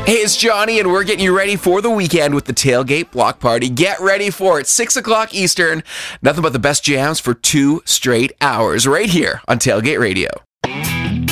Hey, it's Johnny, and we're getting you ready for the weekend with the Tailgate Block Party. Get ready for it. 6 o'clock Eastern. Nothing but the best jams for 2 straight hours right here on Tailgate Radio.